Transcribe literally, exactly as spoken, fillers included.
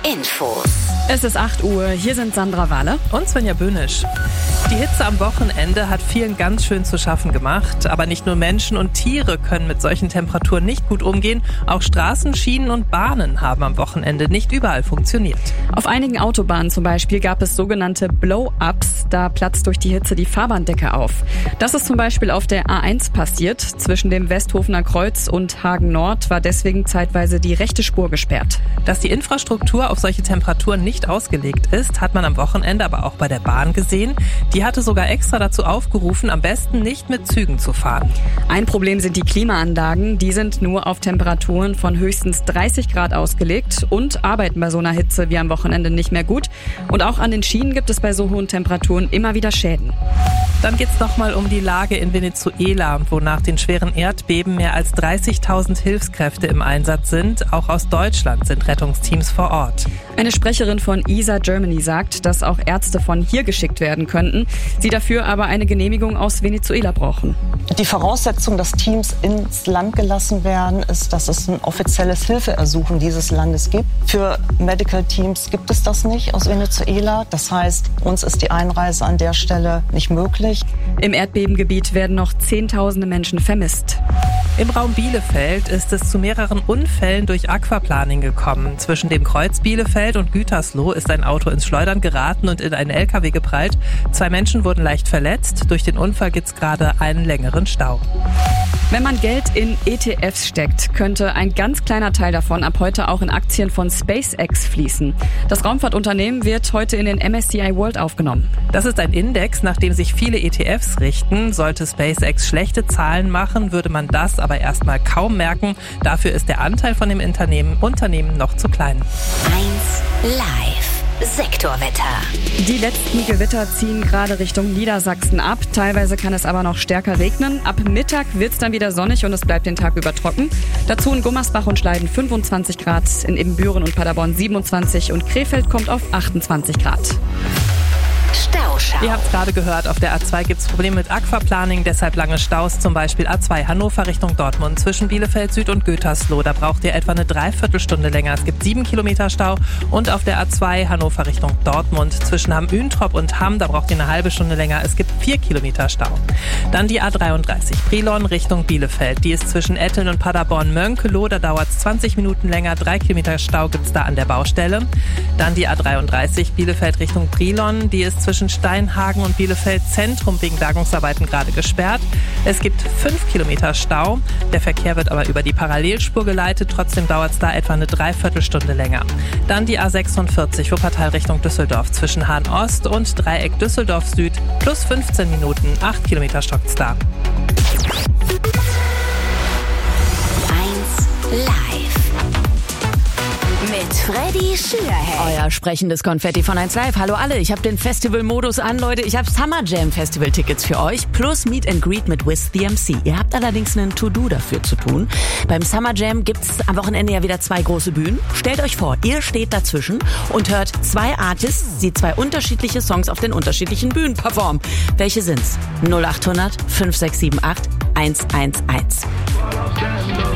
Infos. Es ist acht Uhr, hier sind Sandra Wahle und Svenja Böhnisch. Die Hitze am Wochenende hat vielen ganz schön zu schaffen gemacht. Aber nicht nur Menschen und Tiere können mit solchen Temperaturen nicht gut umgehen. Auch Straßen, Schienen und Bahnen haben am Wochenende nicht überall funktioniert. Auf einigen Autobahnen zum Beispiel gab es sogenannte Blow-ups. Da platzt durch die Hitze die Fahrbahndecke auf. Das ist zum Beispiel auf der A eins passiert. Zwischen dem Westhofener Kreuz und Hagen Nord war deswegen zeitweise die rechte Spur gesperrt. Dass die Infrastruktur auf solche Temperaturen nicht ausgelegt ist, hat man am Wochenende aber auch bei der Bahn gesehen. Die hatte sogar extra dazu aufgerufen, am besten nicht mit Zügen zu fahren. Ein Problem sind die Klimaanlagen. Die sind nur auf Temperaturen von höchstens dreißig Grad ausgelegt und arbeiten bei so einer Hitze wie am Wochenende nicht mehr gut. Und auch an den Schienen gibt es bei so hohen Temperaturen immer wieder Schäden. Dann geht's nochmal um die Lage in Venezuela, wo nach den schweren Erdbeben mehr als dreißigtausend Hilfskräfte im Einsatz sind. Auch aus Deutschland sind Rettungsteams vor Ort. Eine Sprecherin von E S A Germany sagt, dass auch Ärzte von hier geschickt werden könnten, sie dafür aber eine Genehmigung aus Venezuela brauchen. Die Voraussetzung, dass Teams ins Land gelassen werden, ist, dass es ein offizielles Hilfeersuchen dieses Landes gibt. Für Medical Teams gibt es das nicht aus Venezuela. Das heißt, uns ist die Einreise an der Stelle nicht möglich. Im Erdbebengebiet werden noch Zehntausende Menschen vermisst. Im Raum Bielefeld ist es zu mehreren Unfällen durch Aquaplaning gekommen. Zwischen dem Kreuz Bielefeld und Gütersloh ist ein Auto ins Schleudern geraten und in einen L K W geprallt. Zwei Menschen wurden leicht verletzt. Durch den Unfall gibt es gerade einen längeren Stau. Wenn man Geld in E T Fs steckt, könnte ein ganz kleiner Teil davon ab heute auch in Aktien von SpaceX fließen. Das Raumfahrtunternehmen wird heute in den M S C I World aufgenommen. Das ist ein Index, nach dem sich viele E T Fs richten. Sollte SpaceX schlechte Zahlen machen, würde man das aber erstmal kaum merken. Dafür ist der Anteil von dem Unternehmen, Unternehmen noch zu klein. eins Live. Sektorwetter. Die letzten Gewitter ziehen gerade Richtung Niedersachsen ab. Teilweise kann es aber noch stärker regnen. Ab Mittag wird es dann wieder sonnig und es bleibt den Tag über trocken. Dazu in Gummersbach und Schleiden fünfundzwanzig Grad, in Ibbenbüren und Paderborn siebenundzwanzig und Krefeld kommt auf achtundzwanzig Grad. Stauschau. Ihr habt gerade gehört, auf der A zwei gibt es Probleme mit Aquaplaning, deshalb lange Staus, zum Beispiel A zwei Hannover Richtung Dortmund zwischen Bielefeld Süd und Gütersloh. Da braucht ihr etwa eine Dreiviertelstunde länger. Es gibt sieben Kilometer Stau und auf der A zwei Hannover Richtung Dortmund zwischen Hamm-Üntrop und Hamm, da braucht ihr eine halbe Stunde länger. Es gibt vier Kilometer Stau. Dann die A dreiunddreißig Brilon Richtung Bielefeld. Die ist zwischen Etteln und Paderborn-Mönkeloh, da dauert es zwanzig Minuten länger. Drei Kilometer Stau gibt es da an der Baustelle. Dann die A dreiunddreißig Bielefeld Richtung Brilon. Die ist zwischen Steinhagen und Bielefeld Zentrum wegen Bergungsarbeiten gerade gesperrt. Es gibt fünf Kilometer Stau. Der Verkehr wird aber über die Parallelspur geleitet. Trotzdem dauert es da etwa eine Dreiviertelstunde länger. Dann die A sechsundvierzig Wuppertal Richtung Düsseldorf zwischen Hahn Ost und Dreieck Düsseldorf Süd. Plus fünfzehn Minuten, acht Kilometer stockt's da. eins Live. Mit Freddy Schürheck. Euer sprechendes Konfetti von eins Live. Hallo alle, ich habe den Festival-Modus an, Leute. Ich habe Summer Jam Festival-Tickets für euch plus Meet and Greet mit Wiz the M C. Ihr habt allerdings einen To-Do dafür zu tun. Beim Summer Jam gibt's am Wochenende ja wieder zwei große Bühnen. Stellt euch vor, ihr steht dazwischen und hört zwei Artists, die zwei unterschiedliche Songs auf den unterschiedlichen Bühnen performen. Welche sind's? null acht hundert fünf sechs sieben acht eins eins eins.